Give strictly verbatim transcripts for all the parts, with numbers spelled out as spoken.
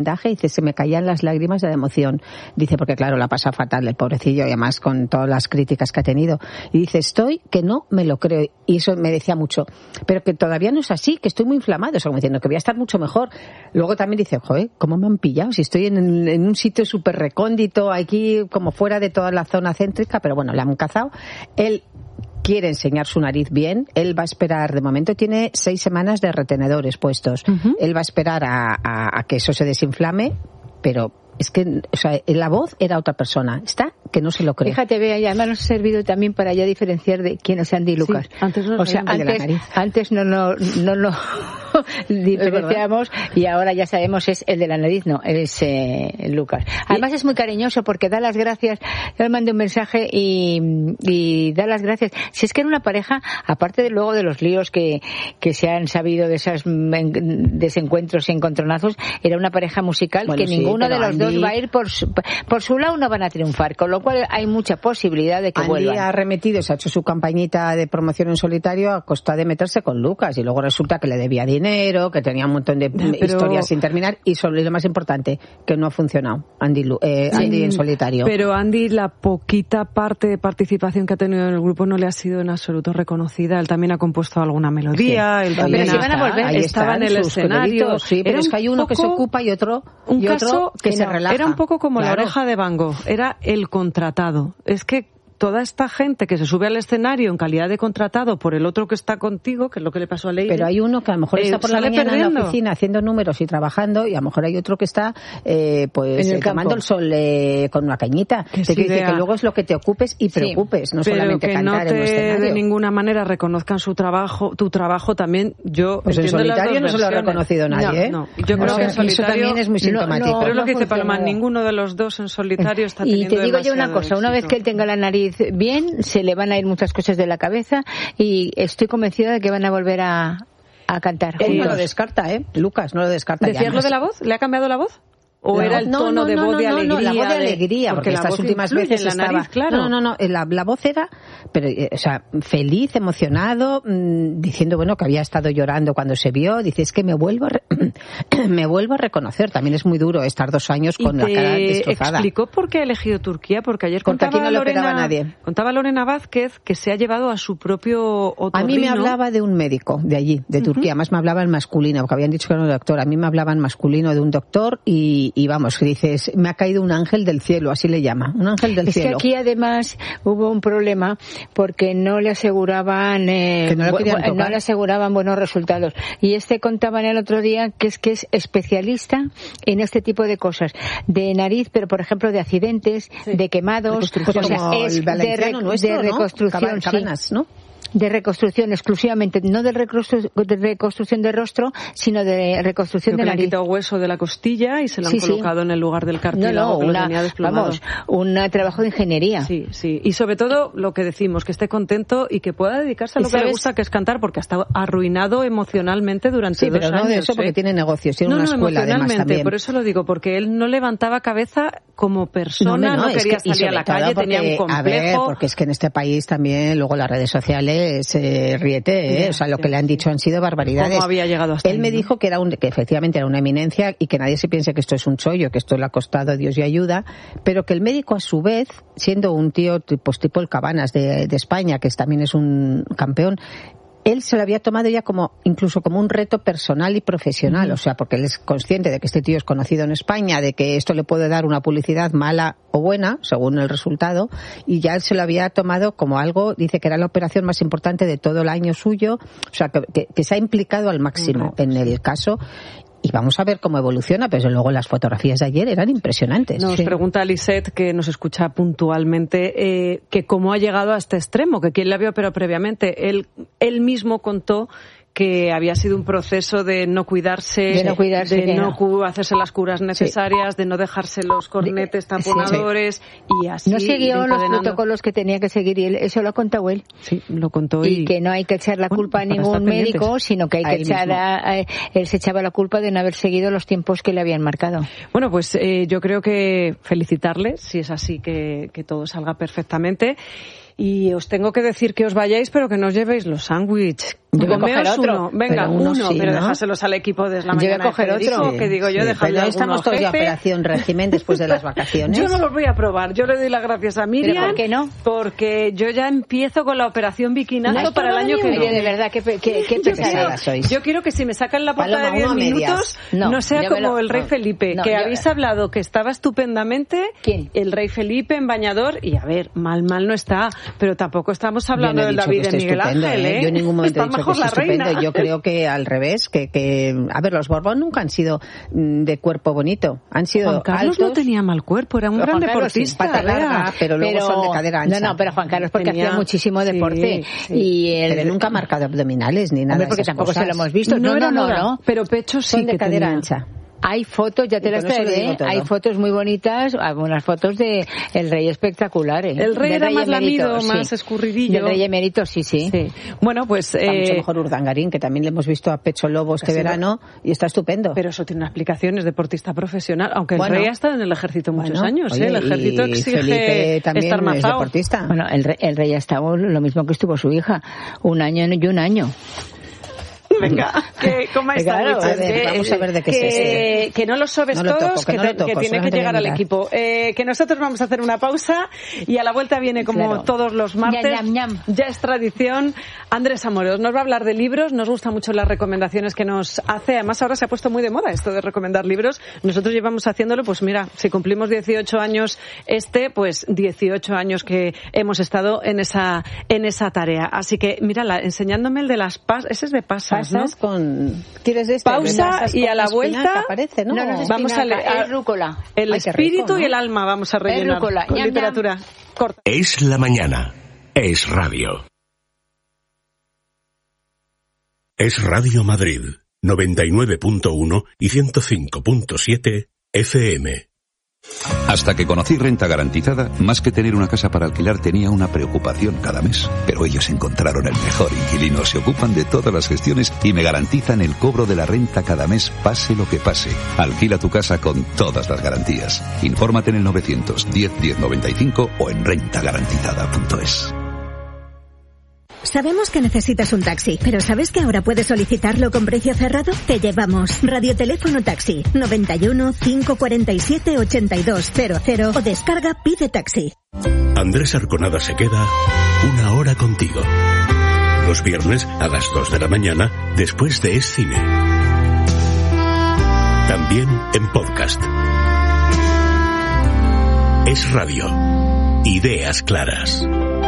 Dice, se me caían las lágrimas de la emoción. Dice, porque claro, la pasa fatal el pobrecillo, y además con todas las críticas que ha tenido. Y dice, estoy que no me lo creo. Y eso me decía mucho. Pero que todavía no es así, que estoy muy inflamado. O sea, como diciendo que voy a estar mucho mejor. Luego también dice, joder, ¿cómo me han pillado? Si estoy en, en un sitio súper recóndito, aquí como fuera de toda la zona céntrica, pero bueno, le han cazado. Él quiere enseñar su nariz bien, él va a esperar, de momento tiene seis semanas de retenedores puestos, uh-huh. Él va a esperar a, a, a que eso se desinflame, pero es que, o sea, la voz era otra persona, está que no se lo cree. Fíjate, Bea, y además nos ha servido también para ya diferenciar de quién es Andy y Lucas. Sí, antes no, o sea, antes, antes no no no lo diferenciamos y ahora ya sabemos es el de la nariz, no, es eh, Lucas. Además es muy cariñoso porque da las gracias, yo le mandé un mensaje y, y da las gracias. Si es que era una pareja, aparte de luego de los líos que, que se han sabido de esos desencuentros y encontronazos, era una pareja musical bueno, que sí, ninguno de los Andy... dos va a ir por su, por su lado, no van a triunfar, con lo cual hay mucha posibilidad de que Andy vuelvan. ha arremetido, se ha hecho su campañita de promoción en solitario a costa de meterse con Lucas y luego resulta que le debía dinero, que tenía un montón de Pero... historias sin terminar y sobre lo más importante, que no ha funcionado Andy, eh, sí, Andy en solitario. Pero Andy, la poquita parte de participación que ha tenido en el grupo no le ha sido en absoluto reconocida. Él también ha compuesto alguna melodía. Sí. Él también Pero si van a volver, ahí estaba en el escenario. Sí, pero es que hay uno poco, que se ocupa y otro, un y caso otro que, que se no, relaja. Era un poco como claro. La oreja de Van Gogh. Era el contratado. Es que toda esta gente que se sube al escenario en calidad de contratado por el otro que está contigo, que es lo que le pasó a Leire. Pero hay uno que a lo mejor está por la mañana perdiendo. en la oficina haciendo números y trabajando, y a lo mejor hay otro que está eh, pues el tomando el sol eh, con una cañita. Que te quiere decir que luego es lo que te ocupes y preocupes, sí, no pero solamente que cantar no te en un escenario. De ninguna manera reconozcan su trabajo, tu trabajo también. Yo pues en solitario no se lo ha reconocido nadie, no, ¿eh? No, yo creo no, que en solitario eso también es muy sintomático. No, no, pero es lo que dice Paloma, ninguno de los dos en solitario está teniendo Y te digo yo una cosa, éxito. Una vez que él tenga la nariz bien, se le van a ir muchas cosas de la cabeza y estoy convencida de que van a volver a, a cantar. Él no lo descarta, ¿eh? Lucas no lo descarta. ¿Decías lo de la voz? ¿Le ha cambiado la voz? ¿O la era voz, el no, tono no, de no, voz no, de alegría? No, no, la voz de de, alegría, porque, porque estas últimas veces en la nariz, estaba... claro. No, no, no, la, la voz era, pero, o sea, feliz, emocionado, mmm, diciendo, bueno, que había estado llorando cuando se vio. Dice, es que me vuelvo a, re- me vuelvo a reconocer. También es muy duro estar dos años con la cara destrozada. ¿Explicó por qué ha elegido Turquía? Porque ayer porque contaba, aquí no Lorena, le pegaba a nadie. contaba Lorena Vázquez que se ha llevado a su propio otorrino. A mí me hablaba de un médico de allí, de Turquía. Uh-huh. Además me hablaba en masculino, porque habían dicho que era un doctor. A mí me hablaban masculino de un doctor y, y vamos, dices, me ha caído un ángel del cielo, así le llama, un ángel del es cielo. Es que aquí además hubo un problema porque no le aseguraban eh, que no, le bu- no le aseguraban buenos resultados. Y este contaba en el otro día que es que es especialista en este tipo de cosas, de nariz, pero por ejemplo de accidentes, sí. de quemados, pues o sea, es el de, re- nuestro, de reconstrucción, ¿no? Cabanas, sí. ¿no? De reconstrucción exclusivamente, no de, reconstru- de reconstrucción de rostro, sino de reconstrucción Creo de que nariz. Le han quitado hueso de la costilla y se lo han sí, colocado sí. en el lugar del cartílago no, no, que una, lo tenía desplomado. Vamos, un trabajo de ingeniería. Sí, sí. Y sobre todo lo que decimos, que esté contento y que pueda dedicarse a lo que ¿sabes? le gusta, que es cantar, porque ha estado arruinado emocionalmente durante sí, dos pero años. no de eso, ¿eh? porque tiene negocios, tiene no, una no, escuela además también. Por eso lo digo, porque él no levantaba cabeza como persona, no, no, no quería es que, salir a la calle, porque, tenía un complejo. A ver, porque es que en este país también luego las redes sociales eh, riete, ¿eh? O sea, lo que le han dicho han sido barbaridades. ¿Cómo había llegado hasta Él ahí, me ¿no? dijo que era un, que efectivamente era una eminencia y que nadie se piense que esto es un chollo, que esto le ha costado Dios y ayuda, pero que el médico a su vez, siendo un tío pues, tipo el Cabanas de, de España, que es, también es un campeón, él se lo había tomado ya como incluso como un reto personal y profesional, uh-huh. o sea, porque él es consciente de que este tío es conocido en España, de que esto le puede dar una publicidad mala o buena, según el resultado, y ya él se lo había tomado como algo, dice que era la operación más importante de todo el año suyo, o sea, que, que, que se ha implicado al máximo uh-huh. en el caso. Y vamos a ver cómo evoluciona, pero luego las fotografías de ayer eran impresionantes. Nos sí. pregunta Lisette, que nos escucha puntualmente, eh, que cómo ha llegado a este extremo, que quién le había operado previamente. Él, él mismo contó que había sido un proceso de no cuidarse, de no, cuidarse, de no no. Cu- hacerse las curas necesarias, sí. de no dejarse los cornetes tamponadores, sí, sí. y así. No siguió los protocolos que tenía que seguir y él, eso lo ha contado él. Sí, lo contó. Y, y que no hay que echar la bueno, culpa a ningún médico, sino que hay que echar a, a, él se echaba la culpa de no haber seguido los tiempos que le habían marcado. Bueno, pues eh, yo creo que felicitarle, si es así, que, que todo salga perfectamente. Y os tengo que decir que os vayáis, pero que no os llevéis los sándwiches. Yo voy a coger otro. Venga, pero uno, uno sí, pero ¿no? Déjaselos al equipo de la mañana. Yo voy a coger otro. Sí, que digo yo, sí, dejarle pero estamos todos de operación régimen después de las vacaciones. Yo no los voy a probar. Yo le doy las gracias a Miriam. ¿Pero por qué no? Porque yo ya empiezo con la operación bikinazo no para el año que viene. De verdad, qué, qué, qué pesada sois. Yo quiero que si me sacan la puerta de diez minutos, no, no sea como lo, el rey Felipe, no, que yo, habéis hablado que estaba estupendamente. ¿Quién? El rey Felipe en bañador. Y a ver, mal, mal no está. Pero tampoco estamos hablando de David y Miguel Ángel, ¿eh? Yo en ningún momento he dicho que esté estupendo. Yo creo que al revés, que, que a ver, los Borbón nunca han sido de cuerpo bonito, han sido Juan Carlos altos. No tenía mal cuerpo, era un pero gran Juan Carlos, deportista, sí, pata larga, pero luego pero, son de cadera ancha. No, no, pero Juan Carlos porque tenía, hacía muchísimo deporte sí, sí. y el, pero nunca ha marcado abdominales ni nada. Hombre, porque tampoco cosas. se lo hemos visto. No, no, no, no, no. Pero pechos sí son de que cadera tenía. ancha. Hay fotos, ya te las traeré, hay fotos muy bonitas, algunas fotos de el rey espectacular. ¿eh? El rey de era rey más emérito, lamido, sí. más escurridillo. El rey emérito, sí, sí. sí. Bueno, pues... Está eh... mucho mejor Urdangarín, que también le hemos visto a pecho lobo este verano, y está estupendo. Pero eso tiene una explicación, es deportista profesional, aunque bueno, el rey ha estado en el ejército muchos bueno, años, oye, ¿eh? El ejército exige Felipe también estar mazao. Es deportista. Bueno, el rey, el rey ha estado lo mismo que estuvo su hija, un año y un año. Venga, que comáis claro, sándwiches. a ver, vamos a ver de qué que, es este. Que no los sobes no lo todos, toco, que, que, no te, lo toco, que tiene que llegar al mirar. equipo. Eh, que nosotros vamos a hacer una pausa y a la vuelta viene, como claro. todos los martes, ñam, ñam, ñam. ya es tradición, Andrés Amorós. Nos va a hablar de libros, nos gustan mucho las recomendaciones que nos hace. Además, ahora se ha puesto muy de moda esto de recomendar libros. Nosotros llevamos haciéndolo, pues mira, si cumplimos dieciocho años este, pues dieciocho años que hemos estado en esa en esa tarea. Así que, mírala, enseñándome el de las pasas, ese es de pasas, pasas ¿no? con... ¿Quieres de este? Pausa y a la vuelta parece, ¿no? No, no es vamos a leer es rúcula. El Ay, espíritu rico, ¿no? y el alma vamos a rellenar rúcula. con Ñam, literatura ñam. corta. Es la mañana. Es radio. Es Radio Madrid, noventa y nueve punto uno y ciento cinco punto siete F M. Hasta que conocí Renta Garantizada, más que tener una casa para alquilar tenía una preocupación cada mes. Pero ellos encontraron el mejor inquilino, se ocupan de todas las gestiones y me garantizan el cobro de la renta cada mes, pase lo que pase. Alquila tu casa con todas las garantías. Infórmate en el novecientos diez diez noventa y cinco o en renta garantizada punto es. Sabemos que necesitas un taxi, pero ¿sabes que ahora puedes solicitarlo con precio cerrado? Te llevamos Radioteléfono Taxi noventa y uno, cinco cuarenta y siete, ochenta y dos cero cero o descarga Pide Taxi. Andrés Arconada se queda una hora contigo. Los viernes a las dos de la mañana después de Es Cine. También en podcast. Es Radio. Ideas claras.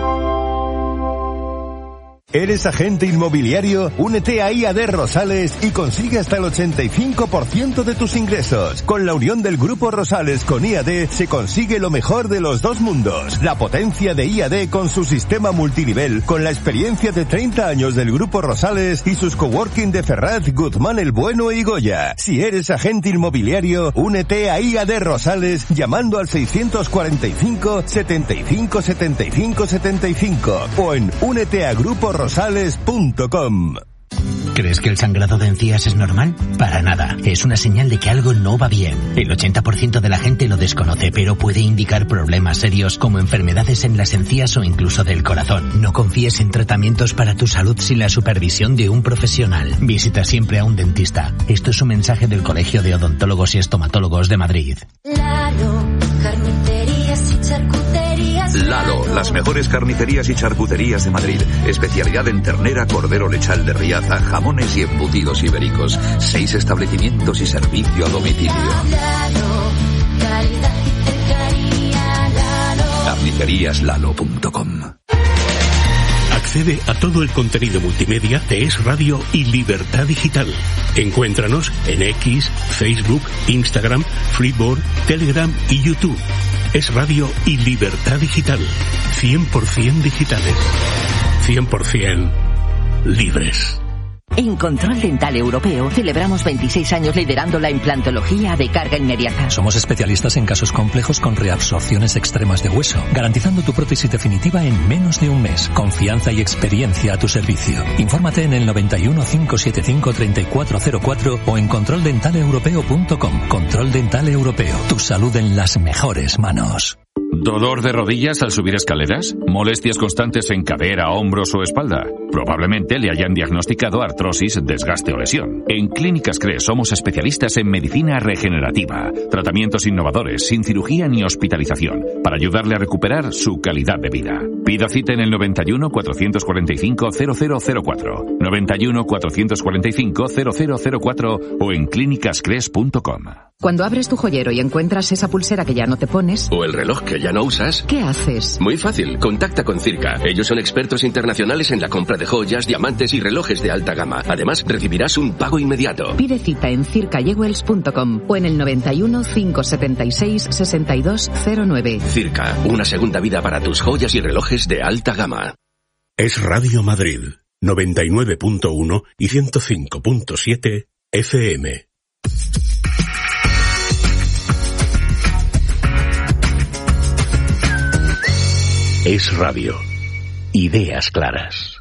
¿Eres agente inmobiliario? Únete a I A D Rosales y consigue hasta el ochenta y cinco por ciento de tus ingresos. Con la unión del Grupo Rosales con I A D se consigue lo mejor de los dos mundos. La potencia de I A D con su sistema multinivel, con la experiencia de treinta años del Grupo Rosales y sus coworking de Ferraz, Guzmán el Bueno y Goya. Si eres agente inmobiliario, únete a I A D Rosales llamando al seiscientos cuarenta y cinco, setenta y cinco, setenta y cinco, setenta y cinco o en únete a Grupo Rosales punto com. ¿Crees que el sangrado de encías es normal? Para nada. Es una señal de que algo no va bien. El ochenta por ciento de la gente lo desconoce, pero puede indicar problemas serios como enfermedades en las encías o incluso del corazón. No confíes en tratamientos para tu salud sin la supervisión de un profesional. Visita siempre a un dentista. Esto es un mensaje del Colegio de Odontólogos y Estomatólogos de Madrid. Lalo, carnicerías y charcuterías. Lalo, las mejores carnicerías y charcuterías de Madrid. Especialidad en ternera, cordero lechal de Riaza, jamones y embutidos ibéricos. Seis establecimientos y servicio a domicilio. Lalo, calidad y cercanía, Lalo. carnicerías lalo punto com. Accede a todo el contenido multimedia de Es Radio y Libertad Digital. Encuéntranos en X, Facebook, Instagram, Freeboard, Telegram y YouTube. Es Radio y Libertad Digital. cien por ciento digitales. cien por ciento libres. En Control Dental Europeo celebramos veintiséis años liderando la implantología de carga inmediata. Somos especialistas en casos complejos con reabsorciones extremas de hueso, garantizando tu prótesis definitiva en menos de un mes. Confianza y experiencia a tu servicio. Infórmate en el noventa y uno, cinco setenta y cinco, treinta y cuatro cero cuatro o en control dental europeo punto com. Control Dental Europeo. Tu salud en las mejores manos. ¿Dolor de rodillas al subir escaleras? ¿Molestias constantes en cadera, hombros o espalda? Probablemente le hayan diagnosticado artrosis, desgaste o lesión. En Clínicas Cres somos especialistas en medicina regenerativa, tratamientos innovadores, sin cirugía ni hospitalización, para ayudarle a recuperar su calidad de vida. Pida cita en el noventa y uno, cuatrocientos cuarenta y cinco, cero cero cero cuatro, noventa y uno, cuatrocientos cuarenta y cinco, cero cero cero cuatro o en clínicas cres punto com. Cuando abres tu joyero y encuentras esa pulsera que ya no te pones... O el reloj que ya no usas... ¿Qué haces? Muy fácil, contacta con Circa. Ellos son expertos internacionales en la compra de joyas, diamantes y relojes de alta gama. Además, recibirás un pago inmediato. Pide cita en circa jewels punto com o en el noventa y uno, cinco setenta y seis, sesenta y dos cero nueve. Circa, una segunda vida para tus joyas y relojes de alta gama. Es Radio Madrid, noventa y nueve punto uno y ciento cinco punto siete F M. Es Radio. Ideas claras.